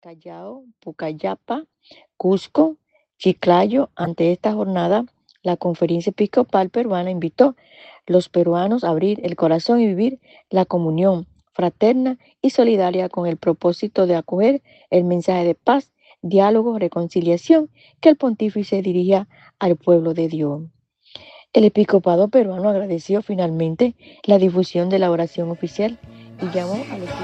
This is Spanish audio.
Callao, Pucallapa, Cusco, Chiclayo. Ante esta jornada, la Conferencia Episcopal Peruana invitó a los peruanos a abrir el corazón y vivir la comunión fraterna y solidaria con el propósito de acoger el mensaje de paz, diálogo, reconciliación que el pontífice dirigía al pueblo de Dios. El episcopado peruano agradeció finalmente la difusión de la oración oficial y llamó a los